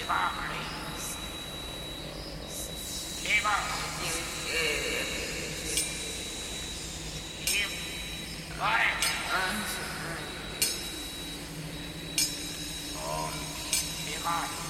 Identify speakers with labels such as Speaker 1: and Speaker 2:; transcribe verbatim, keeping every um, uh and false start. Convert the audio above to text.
Speaker 1: families. Give us give life unto me. Und die Macht